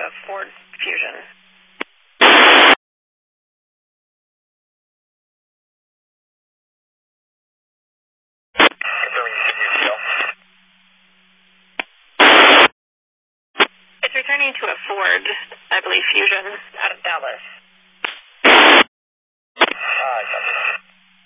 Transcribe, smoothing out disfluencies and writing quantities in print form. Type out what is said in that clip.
a Ford Fusion. It's returning to a Ford, I believe, Fusion out of Dallas.